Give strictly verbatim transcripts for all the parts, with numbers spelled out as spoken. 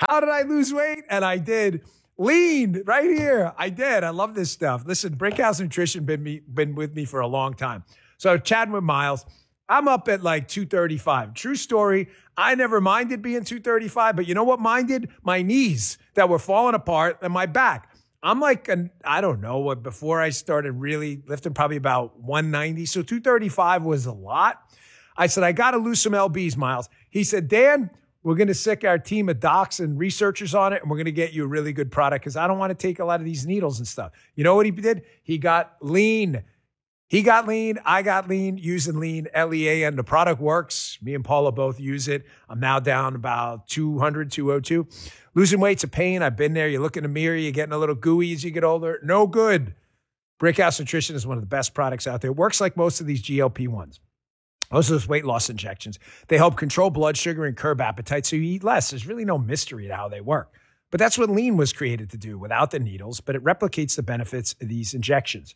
How did I lose weight? And I did. Lean right here. I did. I love this stuff. Listen, Brickhouse Nutrition been me been with me for a long time. So chatting with Miles, I'm up at like two thirty-five. True story. I never minded being two thirty-five, but you know what minded? My knees that were falling apart and my back. I'm like, an, I don't know what, before I started really lifting, probably about one ninety. So two thirty-five was a lot. I said, I got to lose some L Bs, Miles. He said, Dan, we're going to sick our team of docs and researchers on it, and we're going to get you a really good product because I don't want to take a lot of these needles and stuff. You know what he did? He got lean. He got lean. I got lean using lean, L E A, and the product works. Me and Paula both use it. I'm now down about two hundred, two oh two. Losing weight's a pain. I've been there. You look in the mirror, you're getting a little gooey as you get older. No good. Brickhouse Nutrition is one of the best products out there. It works like most of these G L P ones. Most of those weight loss injections, they help control blood sugar and curb appetite so you eat less. There's really no mystery to how they work. But that's what lean was created to do without the needles, but it replicates the benefits of these injections.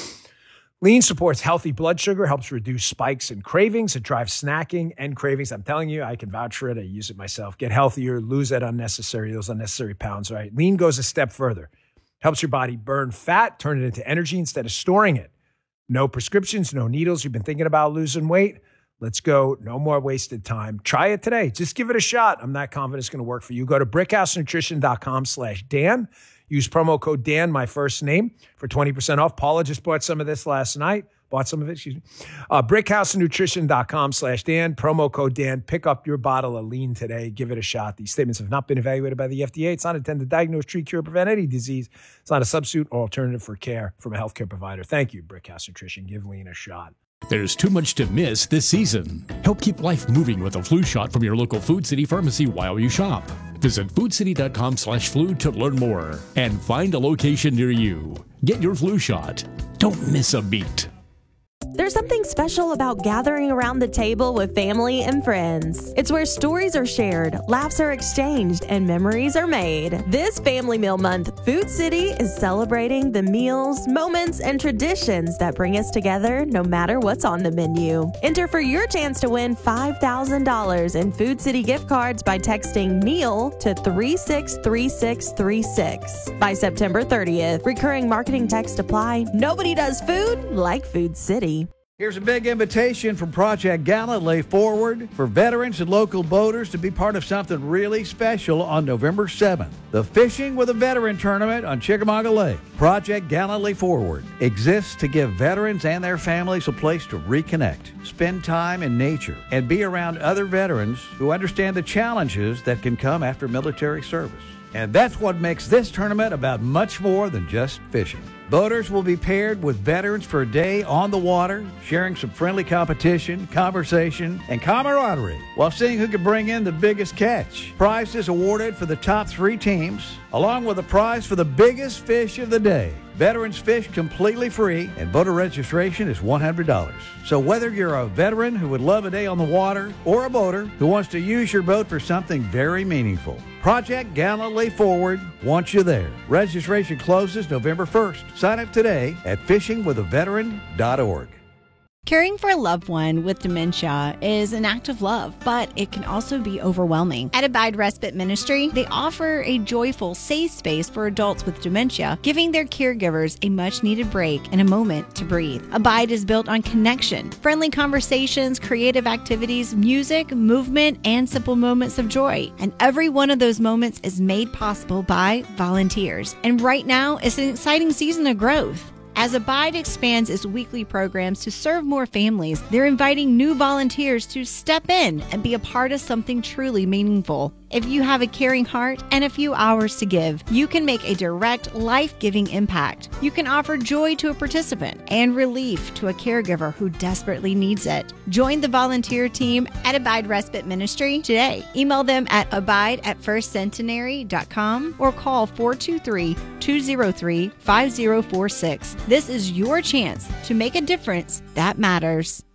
Lean supports healthy blood sugar, helps reduce spikes and cravings. It drives snacking and cravings. I'm telling you, I can vouch for it. I use it myself. Get healthier, lose that unnecessary, those unnecessary pounds, right? Lean goes a step further. Helps your body burn fat, turn it into energy instead of storing it. No prescriptions, no needles. You've been thinking about losing weight? Let's go. No more wasted time. Try it today. Just give it a shot. I'm not confident it's going to work for you. Go to brickhousenutrition.com slash Dan. Use promo code Dan, my first name, for twenty percent off. Paula just bought some of this last night. Bought some of it, excuse me. Uh, brickhousenutrition.com slash Dan. Promo code Dan. Pick up your bottle of lean today. Give it a shot. These statements have not been evaluated by the F D A. It's not intended to diagnose, treat, cure, prevent any disease. It's not a substitute or alternative for care from a healthcare provider. Thank you, Brickhouse Nutrition. Give lean a shot. There's too much to miss this season. Help keep life moving with a flu shot from your local Food City pharmacy while you shop. Visit foodcity.com slash flu to learn more and find a location near you. Get your flu shot. Don't miss a beat. There's something special about gathering around the table with family and friends. It's where stories are shared, laughs are exchanged, and memories are made. This Family Meal Month, Food City is celebrating the meals, moments, and traditions that bring us together no matter what's on the menu. Enter for your chance to win five thousand dollars in Food City gift cards by texting meal to three six three six three six. By September thirtieth, recurring marketing text apply. Nobody does food like Food City. Here's a big invitation from Project Galilee Forward for veterans and local boaters to be part of something really special on November seventh. The Fishing with a Veteran Tournament on Chickamauga Lake. Project Galilee Forward exists to give veterans and their families a place to reconnect, spend time in nature, and be around other veterans who understand the challenges that can come after military service. And that's what makes this tournament about much more than just fishing. Boaters will be paired with veterans for a day on the water, sharing some friendly competition, conversation, and camaraderie while seeing who can bring in the biggest catch. Prizes awarded for the top three teams, along with a prize for the biggest fish of the day. Veterans fish completely free, and boater registration is one hundred dollars. So whether you're a veteran who would love a day on the water or a boater who wants to use your boat for something very meaningful, Project Galilee Forward wants you there. Registration closes November first. Sign up today at fishing with a veteran dot org. Caring for a loved one with dementia is an act of love, but it can also be overwhelming. At Abide Respite Ministry, they offer a joyful, safe space for adults with dementia, giving their caregivers a much-needed break and a moment to breathe. Abide is built on connection, friendly conversations, creative activities, music, movement, and simple moments of joy. And every one of those moments is made possible by volunteers. And right now, it's an exciting season of growth. As Abide expands its weekly programs to serve more families, they're inviting new volunteers to step in and be a part of something truly meaningful. If you have a caring heart and a few hours to give, you can make a direct, life-giving impact. You can offer joy to a participant and relief to a caregiver who desperately needs it. Join the volunteer team at Abide Respite Ministry today. Email them at abide at first centenary dot com or call four two three, two zero three, five zero four six. This is your chance to make a difference that matters.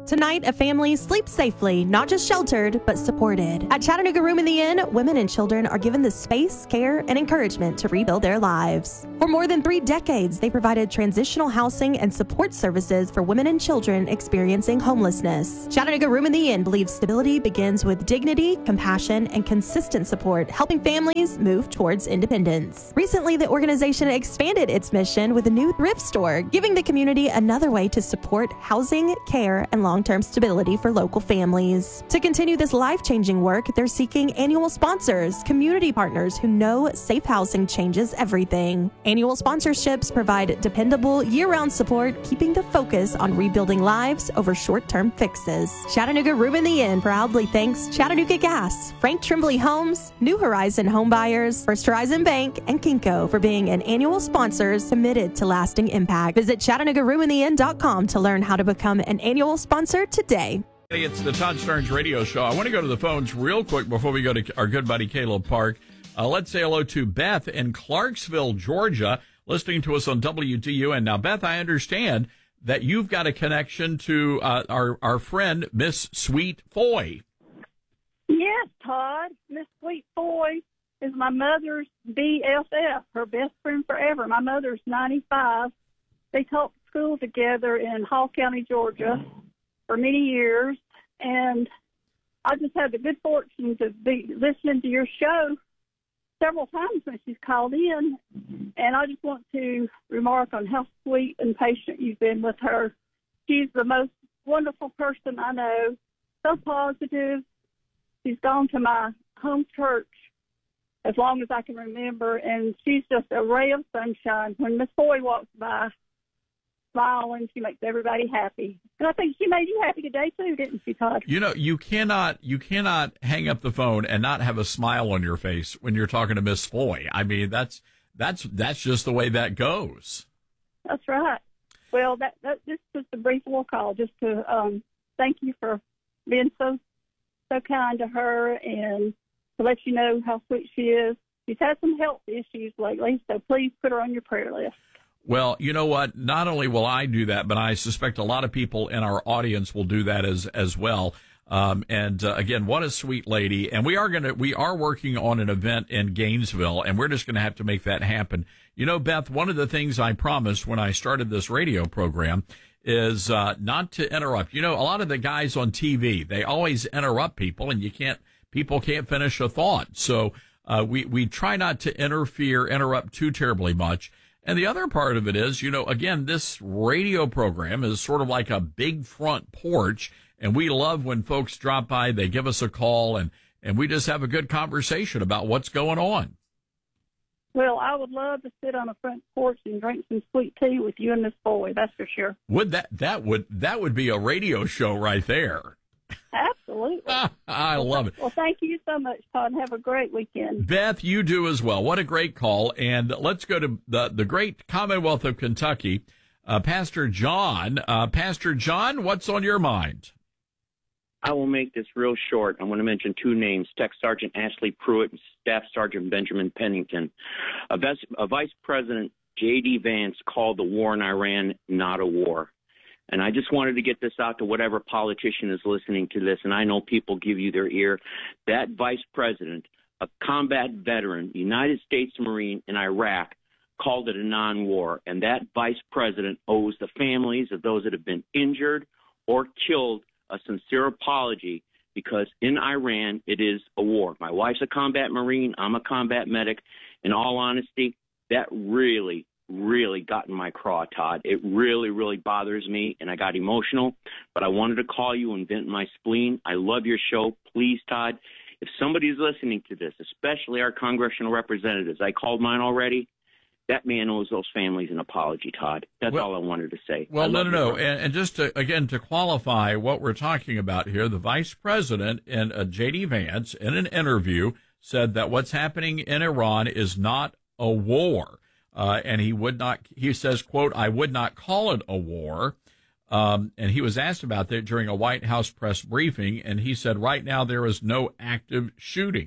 Tonight, a family sleeps safely, not just sheltered, but supported. At Chattanooga Room in the Inn, women and children are given the space, care, and encouragement to rebuild their lives. For more than three decades, they provided transitional housing and support services for women and children experiencing homelessness. Chattanooga Room in the Inn believes stability begins with dignity, compassion, and consistent support, helping families move towards independence. Recently, the organization expanded its mission with a new thrift store, giving the community another way to support housing, care, and long-term stability for local families. To continue this life-changing work, they're seeking annual sponsors, community partners who know safe housing changes everything. Annual sponsorships provide dependable, year-round support, keeping the focus on rebuilding lives over short-term fixes. Chattanooga Room in the Inn proudly thanks Chattanooga Gas, Frank Trimbley Homes, New Horizon Home Buyers, First Horizon Bank, and Kinko for being an annual sponsors committed to lasting impact. Visit Chattanooga Room in the Inn dot com to learn how to become an annual sponsor today. Hey, it's the Todd Starnes Radio Show. I want to go to the phones real quick before we go to our good buddy Caleb Park. Uh, let's say hello to Beth in Clarksville, Georgia, listening to us on W D U N. Now, Beth, I understand that you've got a connection to uh, our, our friend, Miss Sweet Foy. Yes, Todd. Miss Sweet Foy is my mother's B F F, her best friend forever. My mother's ninety-five. They taught school together in Hall County, Georgia, for many years, and I just had the good fortune to be listening to your show several times when she's called in, and I just want to remark on how sweet and patient you've been with her. She's the most wonderful person I know, so positive. She's gone to my home church as long as I can remember, and she's just a ray of sunshine. When Miss Foy walks by, smiling, she makes everybody happy. And I think she made you happy today too, didn't she, Todd? You know, you cannot you cannot hang up the phone and not have a smile on your face when you're talking to Miss Foy. I mean, that's that's that's just the way that goes. That's right. Well, that, that this was a brief war call just to um, thank you for being so so kind to her and to let you know how sweet she is. She's had some health issues lately, so please put her on your prayer list. Well, you know what? Not only will I do that, but I suspect a lot of people in our audience will do that as as well. Um, and uh, again, what a sweet lady! And we are gonna we are working on an event in Gainesville, and we're just going to have to make that happen. You know, Beth, one of the things I promised when I started this radio program is uh, not to interrupt. You know, a lot of the guys on T V, they always interrupt people, and you can't people can't finish a thought. So uh, we we try not to interfere, interrupt too terribly much. And the other part of it is, you know, again, this radio program is sort of like a big front porch, and we love when folks drop by, they give us a call, and, and we just have a good conversation about what's going on. Well, I would love to sit on a front porch and drink some sweet tea with you and Miss Foy, that's for sure. Would that that would that would be a radio show right there. Absolutely. I love it. Well, thank you so much, Todd, and have a great weekend. Beth, you do as well. What a great call. And let's go to the, the great Commonwealth of Kentucky, uh, Pastor John. Uh, Pastor John, what's on your mind? I will make this real short. I want to mention two names, Tech Sergeant Ashley Pruitt and Staff Sergeant Benjamin Pennington. A, Vice, a Vice President, J D. Vance, called the war in Iran not a war. And I just wanted to get this out to whatever politician is listening to this, and I know people give you their ear. That vice president, a combat veteran, United States Marine in Iraq, called it a non-war. And that vice president owes the families of those that have been injured or killed a sincere apology, because in Iran, it is a war. My wife's a combat Marine. I'm a combat medic. In all honesty, that really really got in my craw, Todd. It really, really bothers me, and I got emotional, but I wanted to call you and vent my spleen. I love your show. Please, Todd, if somebody's listening to this, especially our congressional representatives, I called mine already, that man owes those families an apology, Todd. That's well, all I wanted to say. Well, no, no, no. And, and just to, again, to qualify what we're talking about here, the vice president and uh, J D. Vance in an interview said that what's happening in Iran is not a war. Uh, and he would not, he says, quote, I would not call it a war. Um, and he was asked about that during a White House press briefing. And he said, right now, there is no active shooting.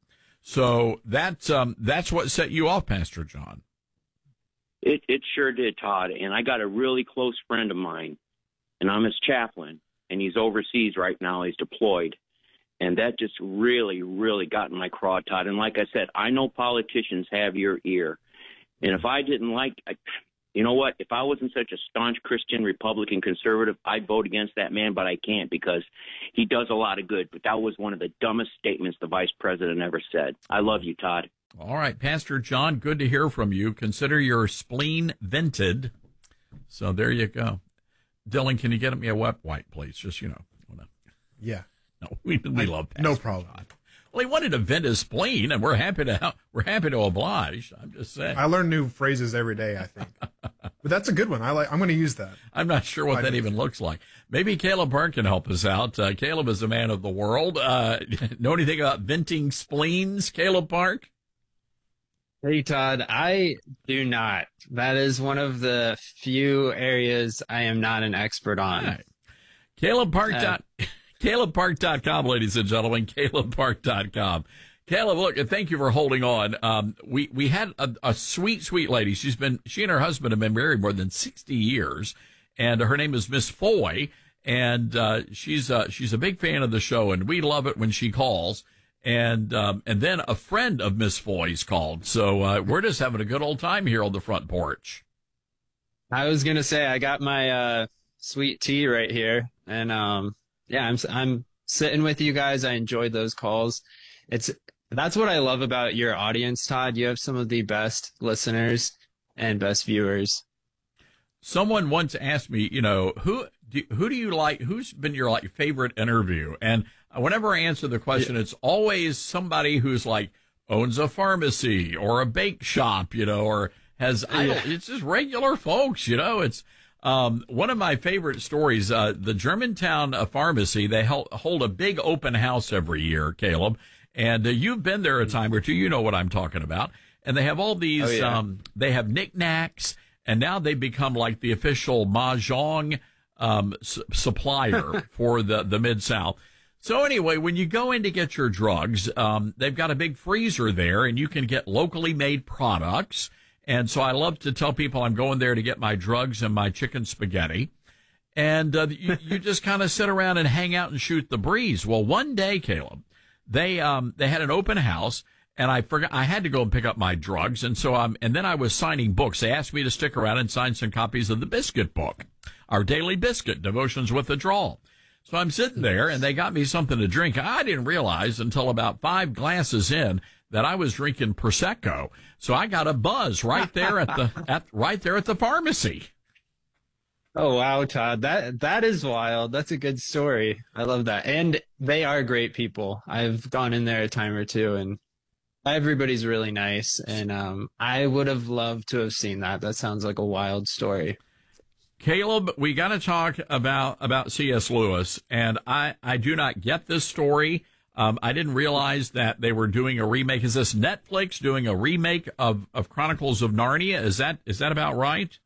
So that's, um, that's what set you off, Pastor John. It, it sure did, Todd. And I got a really close friend of mine, and I'm his chaplain. and he's overseas right now. He's deployed. And that just really, really got in my craw, Todd. And like I said, I know politicians have your ear. And if I didn't like, I, you know what? If I wasn't such a staunch Christian, Republican, conservative, I'd vote against that man, but I can't because he does a lot of good. But that was one of the dumbest statements the vice president ever said. I love you, Todd. All right, Pastor John, good to hear from you. Consider your spleen vented. So there you go. Dylan, can you get me a wet wipe, please? Just, you know. Yeah. No, we we I, love Pastor no problem. John. Well, he wanted to vent his spleen, and we're happy to we're happy to oblige. I'm just saying. I learn new phrases every day, I think. But that's a good one. I like. I'm going to use that. I'm not sure what I that do. even looks like. Maybe Caleb Park can help us out. Uh, Caleb is a man of the world. Uh, know anything about venting spleens, Caleb Park? Hey, Todd, I do not. That is one of the few areas I am not an expert on. All right. Caleb Park. Uh, Caleb Park dot com, ladies and gentlemen, Caleb Park dot com. Caleb, look, and thank you for holding on. Um, we, we had a, a sweet, sweet lady. She's been, she and her husband have been married more than sixty years, and her name is Miss Foy, and, uh, she's, uh, she's a big fan of the show, and we love it when she calls. And, um, and then a friend of Miss Foy's called. So, uh, we're just having a good old time here on the front porch. I was going to say, I got my, uh, sweet tea right here, and, um, yeah, I'm I'm sitting with you guys. I enjoyed those calls. It's that's what I love about your audience, Todd. You have some of the best listeners and best viewers. Someone once asked me, you know, who do, who do you like? Who's been your like favorite interview? And whenever I answer the question, yeah. It's always somebody who's like owns a pharmacy or a bake shop, you know, or has I don't, it's just regular folks, you know. It's Um, one of my favorite stories, uh, the Germantown uh, Pharmacy, they hel- hold a big open house every year, Caleb, and uh, you've been there a time or two. You know what I'm talking about. And they have all these, oh, yeah. um, they have knickknacks, and now they become like the official Mahjong um, s- supplier for the, the Mid-South. So anyway, when you go in to get your drugs, um, they've got a big freezer there, and you can get locally made products. And so I love to tell people I'm going there to get my drugs and my chicken spaghetti. And uh, you, you just kind of sit around and hang out and shoot the breeze. Well, one day, Caleb, they um they had an open house, and I forgot I had to go and pick up my drugs. And so I'm and then I was signing books. They asked me to stick around and sign some copies of the Biscuit book, our daily biscuit, Devotions with a Drawl. So I'm sitting there, and they got me something to drink. I didn't realize until about five glasses in that I was drinking Prosecco. So I got a buzz right there at the at right there at the pharmacy. Oh wow, Todd, that that is wild. That's a good story. I love that, and they are great people. I've gone in there a time or two, and everybody's really nice. And um, I would have loved to have seen that. That sounds like a wild story. Caleb, we got to talk about about C S. Lewis, and I I do not get this story. Um, I didn't realize that they were doing a remake. Is this Netflix doing a remake of, of Chronicles of Narnia? Is that is that about right?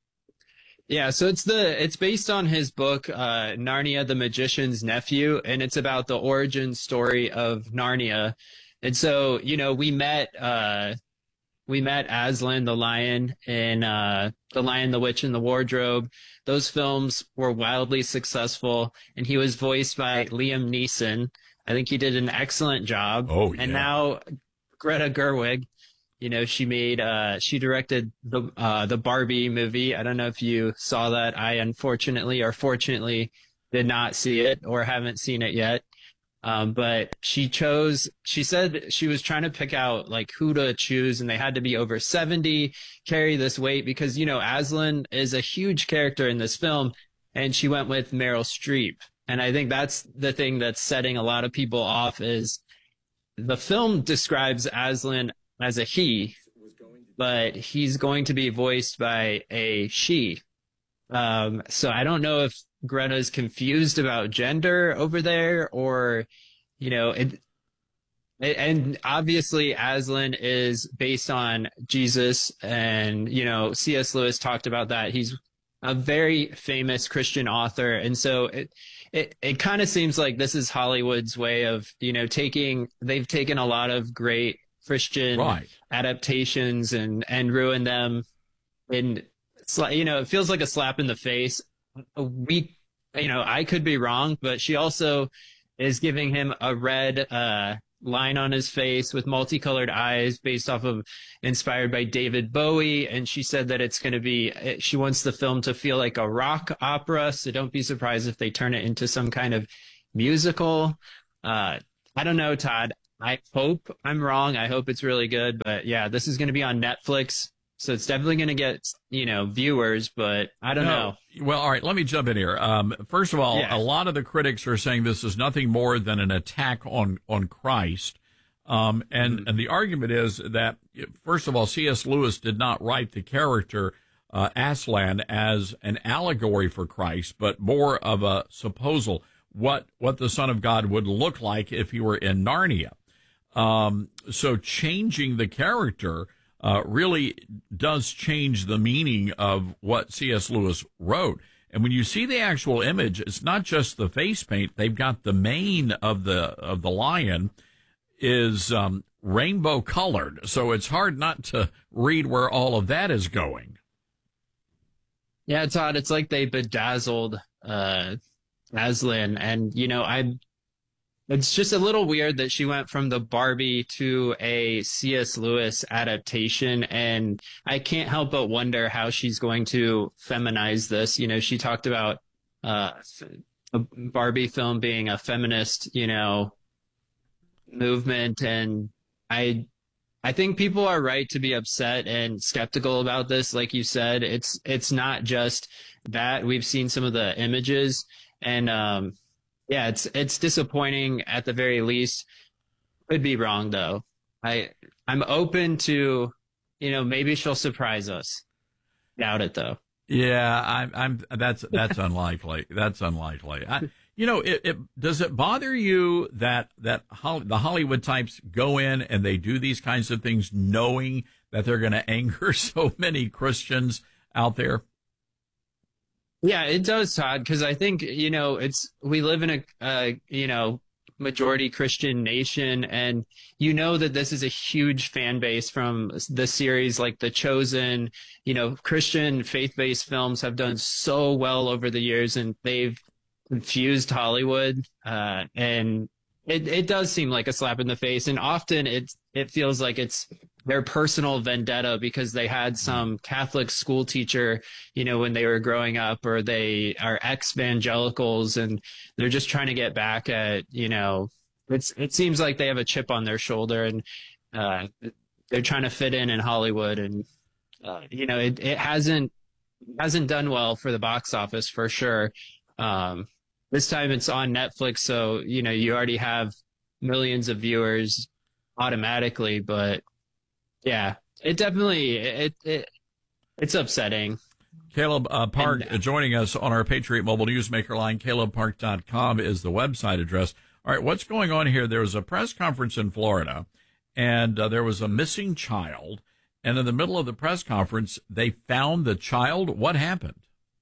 Yeah, so it's the it's based on his book uh, Narnia: The Magician's Nephew, and it's about the origin story of Narnia. And so, you know, we met uh, we met Aslan the Lion in uh, The Lion, the Witch, and the Wardrobe. Those films were wildly successful, and he was voiced by Liam Neeson. I think he did an excellent job. Oh, yeah. And now Greta Gerwig, you know, she made, uh, she directed the, uh, the Barbie movie. I don't know if you saw that. I unfortunately or fortunately did not see it or haven't seen it yet. Um, but she chose, she said she was trying to pick out like who to choose, and they had to be over seventy, carry this weight because, you know, Aslan is a huge character in this film, and she went with Meryl Streep. And I think that's the thing that's setting a lot of people off is the film describes Aslan as a he, but he's going to be voiced by a she. Um, so I don't know if Greta's confused about gender over there or, you know, it, it, and obviously Aslan is based on Jesus, and, you know, C S. Lewis talked about that. He's a very famous Christian author. And so it, it, it kind of seems like this is Hollywood's way of, you know, taking, they've taken a lot of great Christian right. adaptations and, and ruined them. And it's like, you know, it feels like a slap in the face. We you know, I could be wrong, but she also is giving him a red uh, line on his face with multicolored eyes based off of inspired by David Bowie. And she said that it's going to be, she wants the film to feel like a rock opera. So don't be surprised if they turn it into some kind of musical. Uh, I don't know, Todd. I hope I'm wrong. I hope it's really good. But yeah, this is going to be on Netflix. So it's definitely going to get, you know, viewers, but I don't no. know. Well, all right, let me jump in here. Um, first of all, Yeah. a lot of the critics are saying this is nothing more than an attack on, on Christ. Um, and, Mm-hmm. and the argument is that, first of all, C S. Lewis did not write the character uh, Aslan as an allegory for Christ, but more of a supposal, what, what the Son of God would look like if he were in Narnia. Um, so changing the character Uh, really does change the meaning of what C S. Lewis wrote. And when you see the actual image, it's not just the face paint. They've got the mane of the of the lion is um, rainbow colored, so it's hard not to read where all of that is going. Yeah, Todd, it's like they bedazzled uh, Aslan. And, you know, I it's just a little weird that she went from the Barbie to a C S. Lewis adaptation. And I can't help but wonder how she's going to feminize this. You know, she talked about uh, a Barbie film being a feminist, you know, movement. And I I think people are right to be upset and skeptical about this. Like you said, it's it's not just that. We've seen some of the images, and um, yeah, it's it's disappointing at the very least. Could be wrong though. I I'm open to, you know, maybe she'll surprise us. Doubt it though. Yeah, I'm. I'm. That's that's unlikely. That's unlikely. I, you know, it, it does it bother you that that Hol- the Hollywood types go in and they do these kinds of things, knowing that they're going to anger so many Christians out there? Yeah, it does, Todd, because I think, you know, it's we live in a, uh, you know, majority Christian nation, and you know that this is a huge fan base from the series like The Chosen. You know, Christian faith-based films have done so well over the years, and they've confused Hollywood, uh, and it, it does seem like a slap in the face, and often it, it feels like it's their personal vendetta because they had some Catholic school teacher, you know, when they were growing up, or they are ex-evangelicals and they're just trying to get back at, you know, it's, it seems like they have a chip on their shoulder, and uh, they're trying to fit in in Hollywood. And, uh, you know, it, it hasn't, hasn't done well for the box office for sure. Um, this time it's on Netflix, so, you know, you already have millions of viewers automatically, but yeah, it definitely, it, it it's upsetting. Caleb uh, Park And, uh, joining us on our Patriot Mobile Newsmaker line. caleb park dot com is the website address. All right, what's going on here? There was a press conference in Florida, and uh, there was a missing child. And in the middle of the press conference, they found the child. What happened?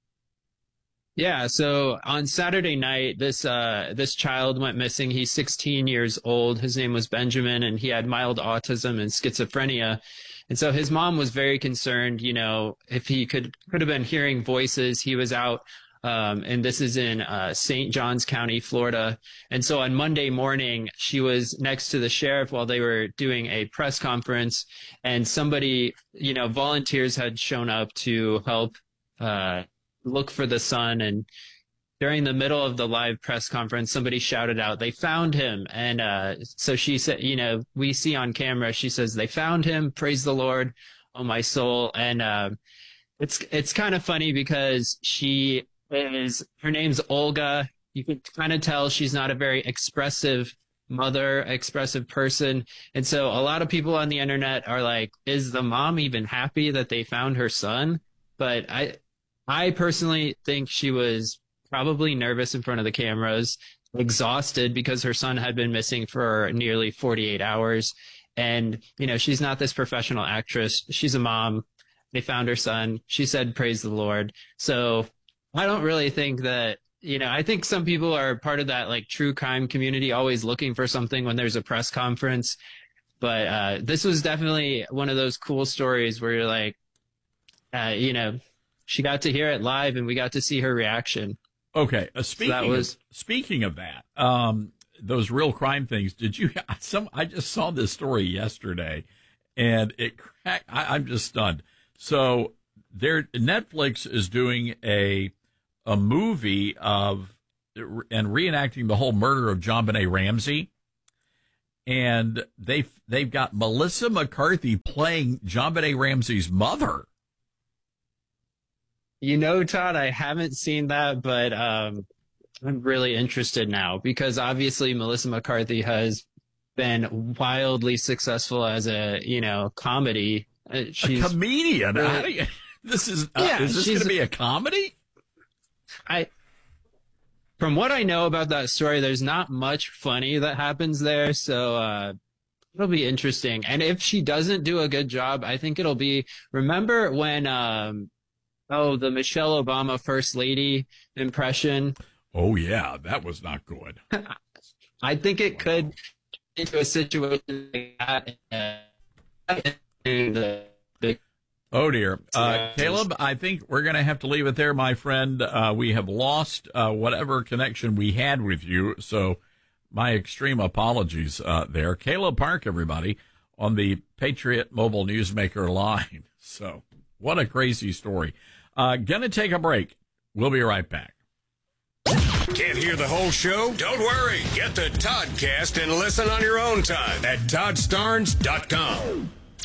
Yeah, so on Saturday night, this uh, this child went missing. He's sixteen years old. His name was Benjamin, and he had mild autism and schizophrenia. And so his mom was very concerned, you know, if he could could have been hearing voices. He was out, um, and this is in uh, Saint Johns County, Florida. And so on Monday morning, she was next to the sheriff while they were doing a press conference, and somebody, you know, volunteers had shown up to help uh look for the son. And during the middle of the live press conference, somebody shouted out, "They found him." And uh, so she said, you know, we see on camera, she says, "They found him. Praise the Lord, oh my soul." And uh, it's it's kind of funny because she is, her name's Olga. You can kind of tell she's not a very expressive mother, expressive person. And so a lot of people on the internet are like, is the mom even happy that they found her son? But I, I personally think she was probably nervous in front of the cameras, exhausted because her son had been missing for nearly forty-eight hours. And, you know, she's not this professional actress. She's a mom. They found her son. She said, "Praise the Lord." So I don't really think that, you know, I think some people are part of that like true crime community, always looking for something when there's a press conference. But uh, this was definitely one of those cool stories where you're like, uh, you know, she got to hear it live and we got to see her reaction. Okay, uh, speaking that was- of, speaking of that, um, those real crime things. Did you? Some I just saw this story yesterday, and it cracked. I, I'm just stunned. So there, Netflix is doing a a movie of and reenacting the whole murder of JonBenet Ramsey, and they they've got Melissa McCarthy playing JonBenet Ramsey's mother. You know, Todd, I haven't seen that, but um, I'm really interested now because obviously Melissa McCarthy has been wildly successful as a, you know, comedy. Uh, she's a comedian. Really, How do you, this is uh, yeah, is this going to be a comedy? I, from what I know about that story, there's not much funny that happens there. So, uh, it'll be interesting. And if she doesn't do a good job, I think it'll be, remember when, um, oh, the Michelle Obama First Lady impression? Oh, yeah, that was not good. I think it could into a situation like that. And the, the, oh, dear. Uh, Caleb, I think we're going to have to leave it there, my friend. Uh, we have lost uh, whatever connection we had with you, so my extreme apologies uh, there. Caleb Park, everybody, on the Patriot Mobile Newsmaker line. So what a crazy story. Uh, gonna take a break. We'll be right back. Can't hear the whole show? Don't worry. Get the Toddcast and listen on your own time at Todd Starnes dot com.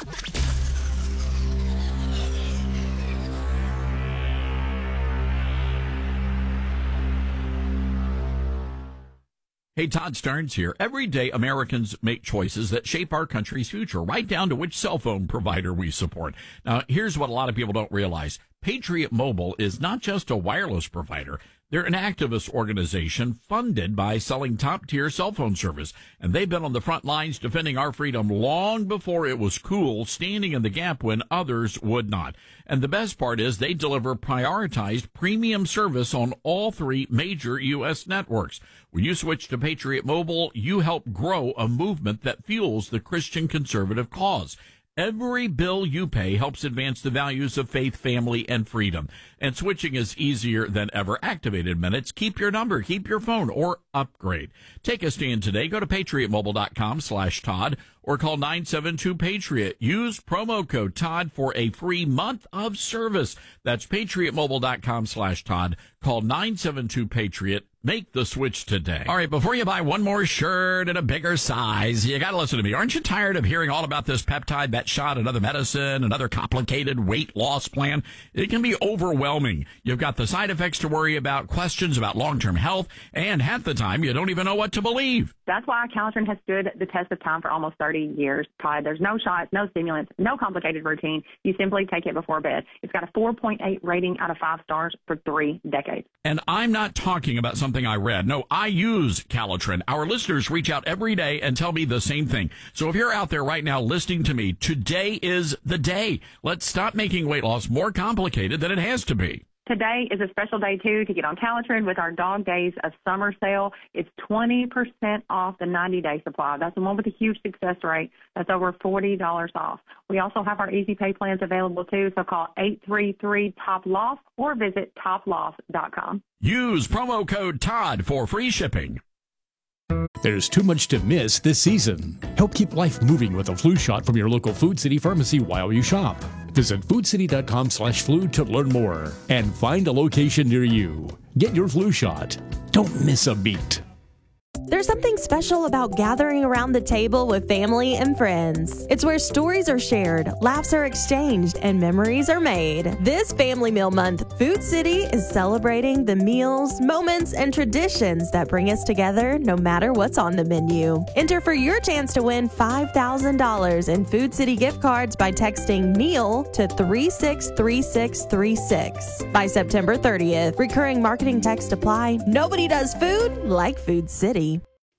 Hey, Todd Starnes here. Every day, Americans make choices that shape our country's future, right down to which cell phone provider we support. Now, here's what a lot of people don't realize. Patriot Mobile is not just a wireless provider. They're an activist organization funded by selling top-tier cell phone service, and they've been on the front lines defending our freedom long before it was cool, standing in the gap when others would not. And the best part is they deliver prioritized premium service on all three major U S networks. When you switch to Patriot Mobile, you help grow a movement that fuels the Christian conservative cause. Every bill you pay helps advance the values of faith, family, and freedom. And switching is easier than ever. Activated minutes. Keep your number, keep your phone, or upgrade. Take a stand today. Go to patriot mobile dot com slash Todd or call nine seven two Patriot. Use promo code Todd for a free month of service. That's patriot mobile dot com slash Todd. Call nine seven two Patriot. Make the switch today. All right, before you buy one more shirt in a bigger size, you got to listen to me. Aren't you tired of hearing all about this peptide, that shot, another medicine, another complicated weight loss plan? It can be overwhelming. You've got the side effects to worry about, questions about long-term health, and half the time you don't even know what to believe. That's why Calitrin has stood the test of time for almost thirty years, Todd. There's no shots, no stimulants, no complicated routine. You simply take it before bed. It's got a four point eight rating out of five stars for three decades. And I'm not talking about something I read. No, I use Calitrin. Our listeners reach out every day and tell me the same thing. So if you're out there right now listening to me, today is the day. Let's stop making weight loss more complicated than it has to be. Today is a special day, too, to get on Calitrin with our Dog Days of Summer sale. It's twenty percent off the ninety-day supply. That's the one with a huge success rate. That's over forty dollars off. We also have our easy pay plans available, too, so call eight three three top loss or visit top loss dot com. Use promo code Todd for free shipping. There's too much to miss this season. Help keep life moving with a flu shot from your local Food City pharmacy while you shop. Visit food city dot com slash flu to learn more and find a location near you. Get your flu shot. Don't miss a beat. There's something special about gathering around the table with family and friends. It's where stories are shared, laughs are exchanged, and memories are made. This Family Meal Month, Food City is celebrating the meals, moments, and traditions that bring us together no matter what's on the menu. Enter for your chance to win five thousand dollars in Food City gift cards by texting meal to three six three six three six. By September thirtieth, recurring marketing text apply. Nobody does food like Food City.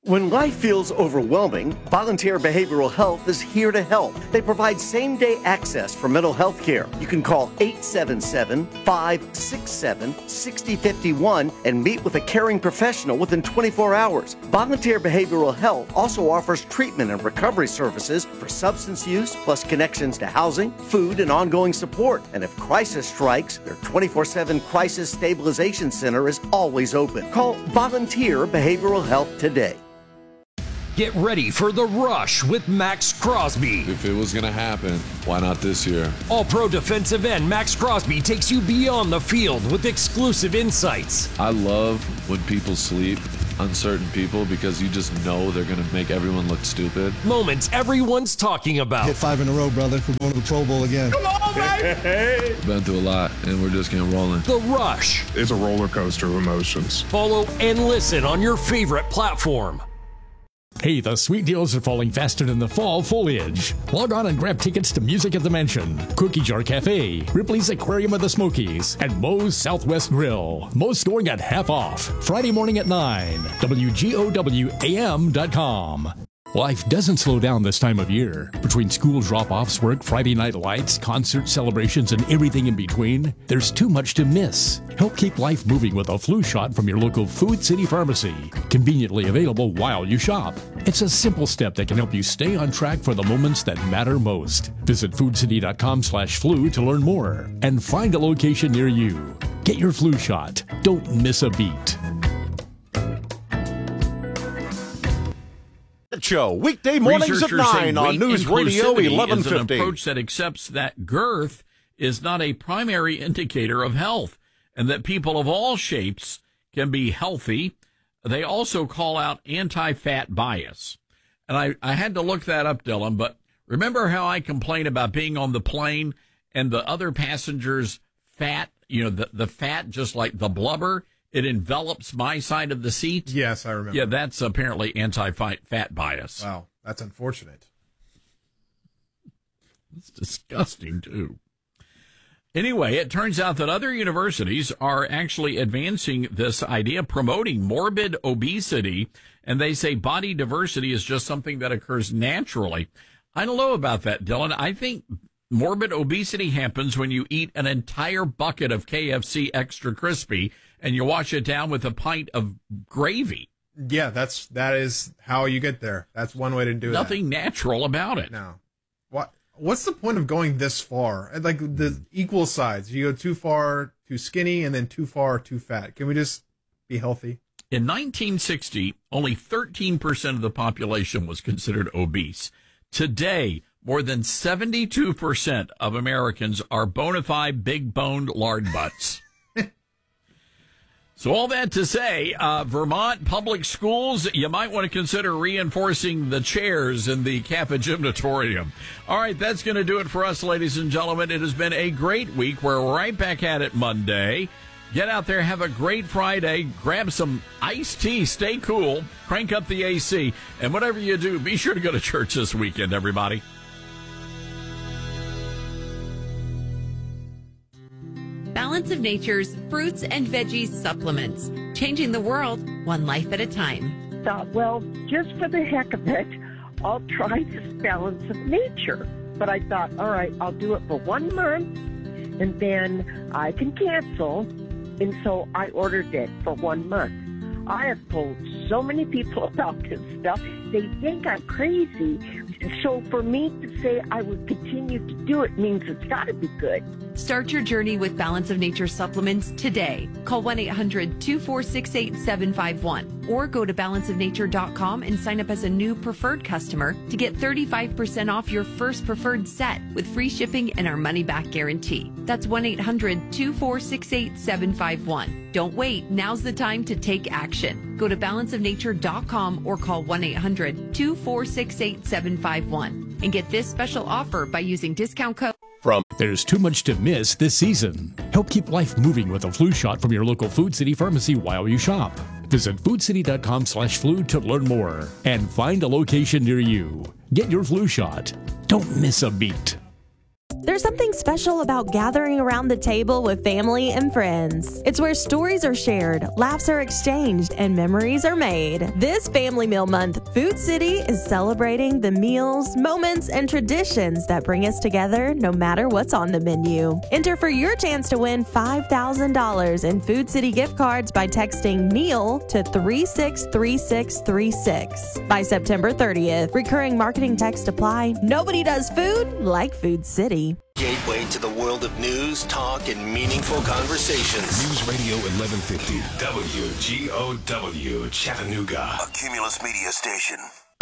When life feels overwhelming, Volunteer Behavioral Health is here to help. They provide same-day access for mental health care. You can call eight seven seven, five six seven, six zero five one and meet with a caring professional within twenty-four hours. Volunteer Behavioral Health also offers treatment and recovery services for substance use, plus connections to housing, food, and ongoing support. And if crisis strikes, their twenty-four seven Crisis Stabilization Center is always open. Call Volunteer Behavioral Health today. Get ready for The Rush with Max Crosby. If it was going to happen, why not this year? All-Pro defensive end Max Crosby takes you beyond the field with exclusive insights. I love when people sleep, uncertain people, because you just know they're going to make everyone look stupid. Moments everyone's talking about. Hit five in a row, brother. We're going to the Pro Bowl again. Come on, baby! Been through a lot, and we're just getting rolling. The Rush. It's a roller coaster of emotions. Follow and listen on your favorite platform. Hey, the sweet deals are falling faster than the fall foliage. Log on and grab tickets to Music at the Mansion, Cookie Jar Cafe, Ripley's Aquarium of the Smokies, and Moe's Southwest Grill. Most going at half off. Friday morning at nine. W G O W A M dot com. Life doesn't slow down this time of year. Between school drop-offs, work, Friday night lights, concert celebrations, and everything in between, there's too much to miss. Help keep life moving with a flu shot from your local Food City Pharmacy. Conveniently available while you shop. It's a simple step that can help you stay on track for the moments that matter most. Visit foodcity.com slash flu to learn more and find a location near you. Get your flu shot. Don't miss a beat. Show weekday mornings at nine on News Radio eleven fifty. Is an approach that accepts that girth is not a primary indicator of health, and that people of all shapes can be healthy. They also call out anti-fat bias, and I, I had to look that up, Dylan. But remember how I complain about being on the plane and the other passengers' fat, you know, the the fat just like the blubber. It envelops my side of the seat. Yes, I remember. Yeah, that's apparently anti-fat bias. Wow, that's unfortunate. It's disgusting, too. Anyway, it turns out that other universities are actually advancing this idea, promoting morbid obesity, and they say body diversity is just something that occurs naturally. I don't know about that, Dylan. I think morbid obesity happens when you eat an entire bucket of K F C Extra Crispy and you wash it down with a pint of gravy. Yeah, that's that is how you get there. That's one way to do it. Nothing that. natural about it. No. What what's the point of going this far? Like the equal sides. You go too far, too skinny, and then too far, too fat. Can we just be healthy? In nineteen sixty, only thirteen percent of the population was considered obese. Today, more than seventy-two percent of Americans are bona fide big-boned lard butts. So all that to say, uh, Vermont public schools, you might want to consider reinforcing the chairs in the Kappa Gymnatorium. All right, that's going to do it for us, ladies and gentlemen. It has been a great week. We're right back at it Monday. Get out there, have a great Friday, grab some iced tea, stay cool, crank up the A C, and whatever you do, be sure to go to church this weekend, everybody. Balance of Nature's fruits and veggies supplements, changing the world one life at a time. Thought, well, just for the heck of it, I'll try this Balance of Nature. But I thought, all right, I'll do it for one month, and then I can cancel. And so I ordered it for one month. I have told so many people about this stuff. They think I'm crazy. So for me to say I would continue to do it means it's got to be good. Start your journey with Balance of Nature supplements today. Call one eight hundred two four six eight seven five one or go to balance of nature dot com and sign up as a new preferred customer to get thirty-five percent off your first preferred set with free shipping and our money-back guarantee. That's one eight hundred two four six eight seven five one. Don't wait. Now's the time to take action. Go to balance of nature dot com or call one eight hundred two four six eight seven five one and get this special offer by using discount code. From There's too much to miss this season. Help keep life moving with a flu shot from your local Food City Pharmacy while you shop. Visit foodcity.com slash flu to learn more and find a location near you. Get your flu shot. Don't miss a beat. There's something special about gathering around the table with family and friends. It's where stories are shared, laughs are exchanged, and memories are made. This Family Meal Month, Food City is celebrating the meals, moments, and traditions that bring us together no matter what's on the menu. Enter for your chance to win five thousand dollars in Food City gift cards by texting MEAL to three six three six three six by September thirtieth. Recurring marketing text apply. Nobody does food like Food City. Gateway to the world of news, talk, and meaningful conversations. News Radio eleven fifty, W G O W, Chattanooga. A Cumulus Media station.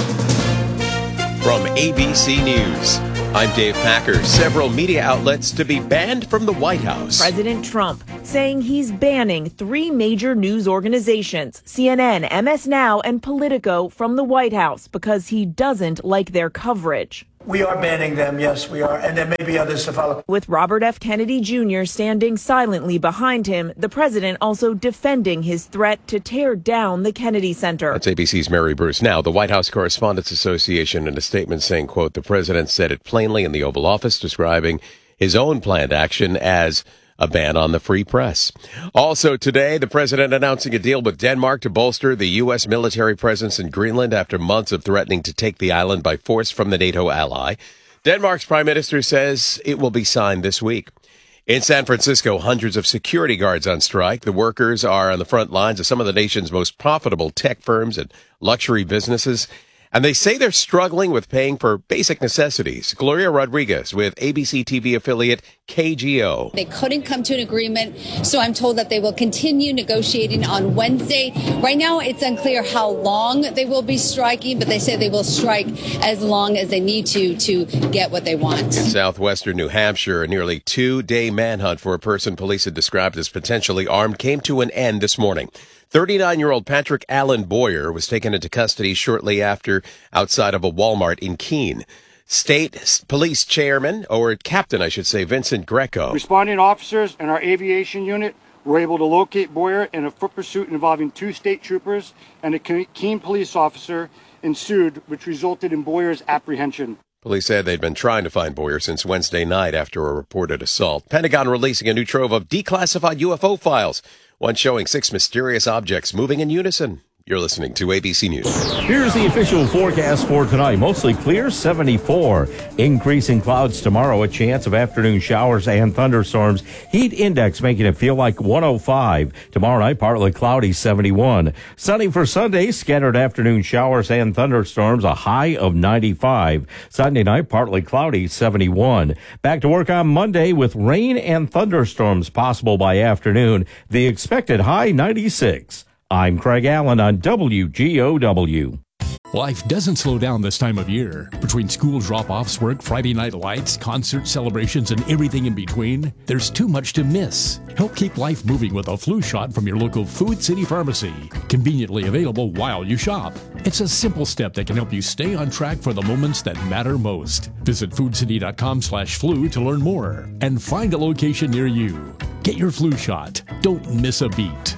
From A B C News, I'm Dave Packer. Several media outlets to be banned from the White House. President Trump saying he's banning three major news organizations, C N N, M S Now, and Politico, from the White House because he doesn't like their coverage. We are banning them, yes, we are, and there may be others to follow. With Robert F. Kennedy Junior standing silently behind him, the president also defending his threat to tear down the Kennedy Center. That's A B C's Mary Bruce. Now, the White House Correspondents Association in a statement saying, quote, the president said it plainly in the Oval Office, describing his own planned action as a ban on the free press. Also today, the president announcing a deal with Denmark to bolster the U S military presence in Greenland after months of threatening to take the island by force from the NATO ally. Denmark's prime minister says it will be signed this week. In San Francisco, hundreds of security guards on strike. The workers are on the front lines of some of the nation's most profitable tech firms and luxury businesses. And they say they're struggling with paying for basic necessities. Gloria Rodriguez with A B C T V affiliate K G O. They couldn't come to an agreement, so I'm told that they will continue negotiating on Wednesday. Right now, it's unclear how long they will be striking, but they say they will strike as long as they need to to get what they want. In southwestern New Hampshire, a nearly two-day manhunt for a person police had described as potentially armed came to an end this morning. thirty-nine-year-old Patrick Allen Boyer was taken into custody shortly after outside of a Walmart in Keene. State Police Chairman, or Captain, I should say, Vincent Greco. Responding officers and our aviation unit were able to locate Boyer, in a foot pursuit involving two state troopers and a Keene police officer ensued, which resulted in Boyer's apprehension. Police said they'd been trying to find Boyer since Wednesday night after a reported assault. Pentagon releasing a new trove of declassified U F O files, one showing six mysterious objects moving in unison. You're listening to A B C News. Here's the official forecast for tonight. Mostly clear, seventy-four. Increasing clouds tomorrow, a chance of afternoon showers and thunderstorms. Heat index making it feel like one oh five. Tomorrow night, partly cloudy, seventy-one. Sunny for Sunday, scattered afternoon showers and thunderstorms, a high of ninety-five. Sunday night, partly cloudy, seventy-one. Back to work on Monday with rain and thunderstorms possible by afternoon. The expected high, ninety-six. I'm Craig Allen on W G O W. Life doesn't slow down this time of year. Between school drop-offs, work, Friday night lights, concert celebrations, and everything in between, there's too much to miss. Help keep life moving with a flu shot from your local Food City Pharmacy. Conveniently available while you shop. It's a simple step that can help you stay on track for the moments that matter most. Visit foodcity.com slash flu to learn more and find a location near you. Get your flu shot. Don't miss a beat.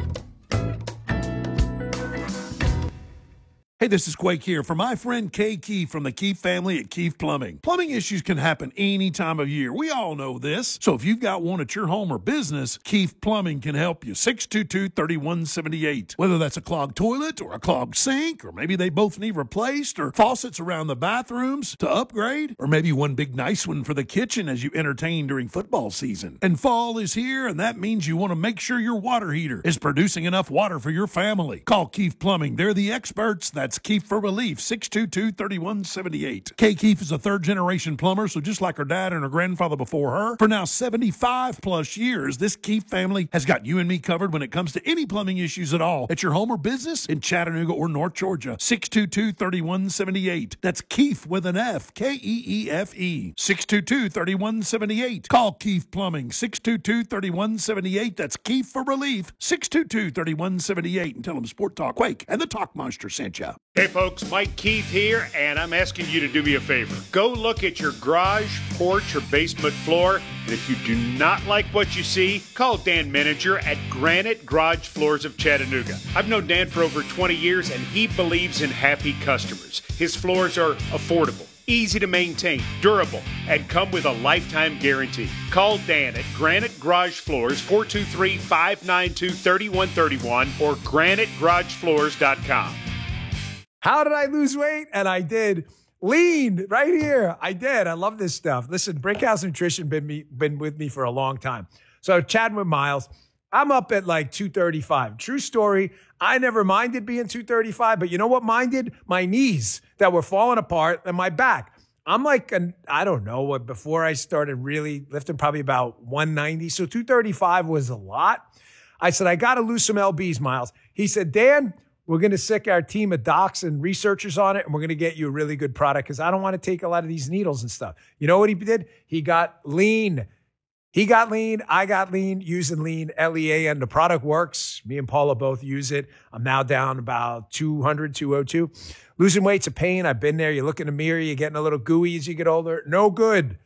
Hey, this is Quake here for my friend Kay Keefe from the Keefe family at Keefe Plumbing. Plumbing issues can happen any time of year. We all know this. So if you've got one at your home or business, Keefe Plumbing can help you. six two two, three one seven eight. Whether that's a clogged toilet or a clogged sink, or maybe they both need replaced, or faucets around the bathrooms to upgrade, or maybe one big nice one for the kitchen as you entertain during football season. And fall is here, and that means you want to make sure your water heater is producing enough water for your family. Call Keefe Plumbing. They're the experts. That's Keefe for Relief, six two two, three one seven eight. Kay Keefe is a third-generation plumber, so just like her dad and her grandfather before her, for now seventy-five plus years, this Keefe family has got you and me covered when it comes to any plumbing issues at all at your home or business in Chattanooga or North Georgia. six two two, three one seven eight. That's Keefe with an F, K E E F E. six two two, three one seven eight. Call Keefe Plumbing, six two two, three one seven eight. That's Keefe for Relief, six two two, three one seven eight. And tell them Sport Talk Quake and the Talk Monster sent you. Hey folks, Mike Keith here, and I'm asking you to do me a favor. Go look at your garage, porch, or basement floor, and if you do not like what you see, call Dan Menninger at Granite Garage Floors of Chattanooga. I've known Dan for over twenty years, and he believes in happy customers. His floors are affordable, easy to maintain, durable, and come with a lifetime guarantee. Call Dan at Granite Garage Floors, four two three, five nine two, three one three one or granite garage floors dot com. How did I lose weight? And I did. Lean right here. I did. I love this stuff. Listen, Brickhouse Nutrition been me been with me for a long time. So chatting with Miles, I'm up at like two thirty-five. True story. I never minded being two thirty-five, but you know what minded? My knees that were falling apart and my back. I'm like, an, I don't know what, before I started really lifting, probably about one ninety. So two thirty-five was a lot. I said, I got to lose some L Bs, Miles. He said, Dan, we're going to sick our team of docs and researchers on it, and we're going to get you a really good product because I don't want to take a lot of these needles and stuff. You know what he did? He got lean. He got lean. I got lean using lean, L E A N. The product works. Me and Paula both use it. I'm now down about two hundred, two oh two. Losing weight's a pain. I've been there. You look in the mirror, you're getting a little gooey as you get older. No good.